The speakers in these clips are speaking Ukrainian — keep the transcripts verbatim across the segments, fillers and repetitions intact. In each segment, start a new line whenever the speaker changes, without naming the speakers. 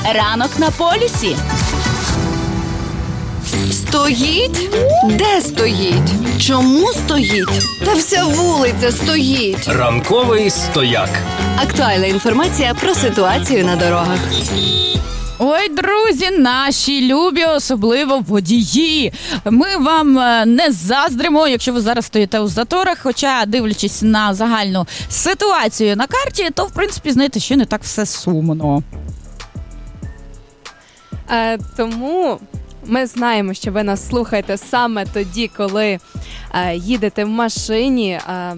Ранок на полюсі.
Стоїть? Де стоїть? Чому стоїть? Та вся вулиця стоїть.
Ранковий стояк.
Актуальна інформація про ситуацію на дорогах.
Ой, друзі, наші любі, особливо водії. Ми вам не заздримо, якщо ви зараз стоїте у заторах, хоча, дивлячись на загальну ситуацію на карті, то, в принципі, знаєте, ще не так все сумно.
Е, тому ми знаємо, що ви нас слухаєте саме тоді, коли е, їдете в машині е,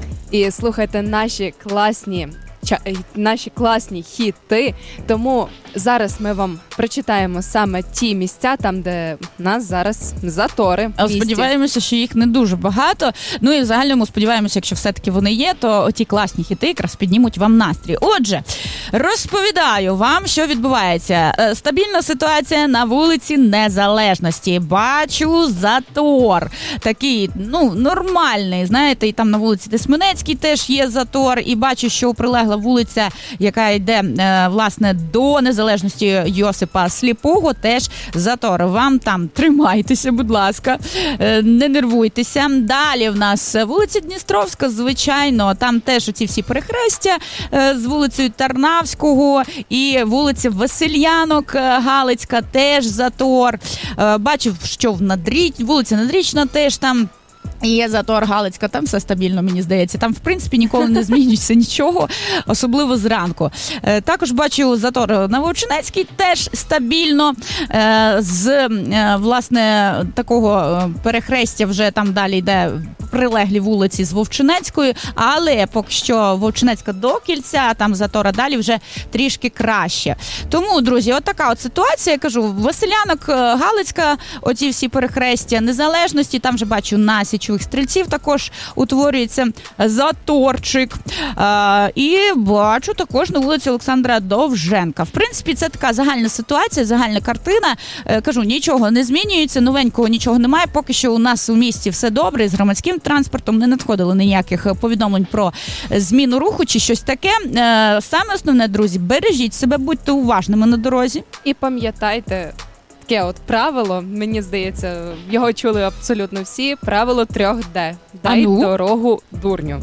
і слухаєте наші класні, ча, наші класні хіти. Тому зараз ми вам прочитаємо саме ті місця, там, де в нас зараз затори.
Сподіваємося, що їх не дуже багато. Ну і в загальному сподіваємося, якщо все-таки вони є, то ті класні хіти якраз піднімуть вам настрій. Отже, розповідаю вам, що відбувається. Стабільна ситуація на вулиці Незалежності. Бачу затор. Такий, ну, нормальний, знаєте, і там на вулиці Тисменецькій теж є затор. І бачу, що прилегла вулиця, яка йде, власне, до Незалежності, Йосипа Сліпого, теж затор. Вам там тримайтеся, будь ласка, не нервуйтеся. Далі в нас вулиця Дністровська, звичайно, там теж оці всі перехрестя з вулицею Тарнавського і вулиця Васильянок Галицька, теж затор. Бачив, що в Надріч, вулиця Надрічна теж там є затор, Галицька, там все стабільно, мені здається. Там, в принципі, ніколи не змінюється нічого, особливо зранку. Е, також бачу затор на Вовчинецькій, теж стабільно. Е, з, е, власне, такого перехрестя вже там далі йде прилеглі вулиці з Вовчинецької, але поки що Вовчинецька до Кільця, там затора далі вже трішки краще. Тому, друзі, от така от ситуація, я кажу, Василянок, Галицька, оці всі перехрестя Незалежності, там вже бачу на Січових Стрільців також утворюється заторчик. А, і бачу також на вулиці Олександра Довженка. В принципі, це така загальна ситуація, загальна картина. Е, кажу, нічого не змінюється, новенького нічого немає. Поки що у нас у місті все добре, з громадським транспортом не надходило ніяких повідомлень про зміну руху чи щось таке. Е, саме основне, друзі, бережіть себе, будьте уважними на дорозі.
І пам'ятайте таке от правило, мені здається, його чули абсолютно всі, правило трьох Д. Дай
ну?
дорогу дурню.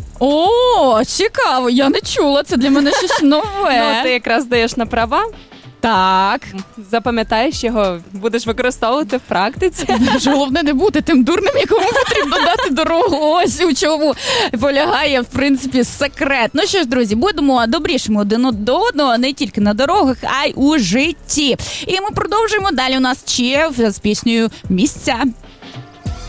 О, цікаво, я не чула, це для мене щось нове.
Ну, ти якраз даєш на права.
Так.
Запам'ятаєш його, будеш використовувати в практиці.
Головне не бути тим дурним, якому потрібно дати дорогу. Ось у чому полягає, в принципі, секрет. Ну що ж, друзі, будемо добрішими один до одного, не тільки на дорогах, а й у житті. І ми продовжуємо. Далі у нас Чеф з піснею «Місця».